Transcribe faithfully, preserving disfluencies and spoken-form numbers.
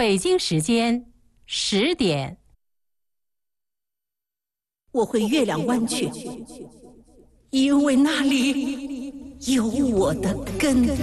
北京时间十点。 我回月亮湾去，因为那里有我的根。